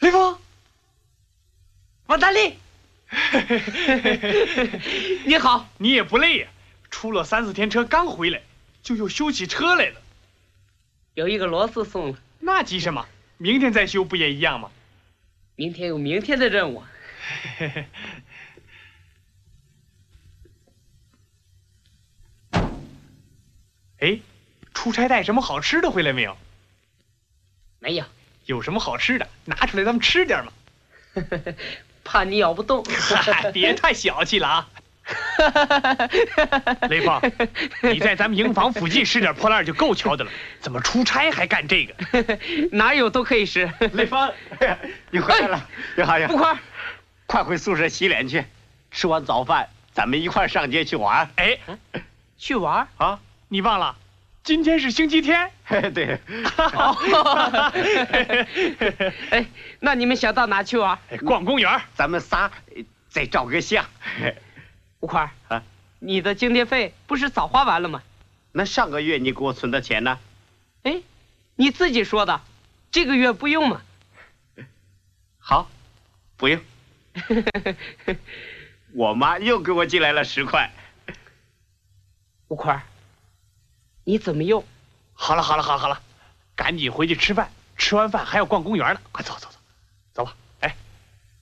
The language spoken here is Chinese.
雷锋， 王大力，你好， 你也不累呀？出了3、4天车，刚回来，就又修起车来了。 有一个螺丝松了， 那急什么？明天再修不也一样吗？ 明天有明天的任务。 哎，出差带什么好吃的回来没有？ 没有。 有什么好吃的，拿出来咱们吃点嘛。 怕你咬不动。 别太小气了啊！雷锋，你在咱们营房附近拾点破烂就够瞧的了，怎么出差还干这个？ 哪有都可以拾。 雷锋，你回来了，你好呀！ 不快， 快回宿舍洗脸去。吃完早饭，咱们一块上街去玩。 哎， 去玩啊？ 你忘了，今天是星期天。 对。 哎，那你们想到哪去玩？ 逛公园。 咱们仨再照个相。 吴宽啊， 你的经典费不是早花完了吗？ 那上个月你给我存的钱呢？ 哎，你自己说的，这个月不用嘛。 好，不用。我妈又给我寄来了10块。 吴宽，你怎么用？ 好了，赶紧回去吃饭，吃完饭还要逛公园呢，快走吧。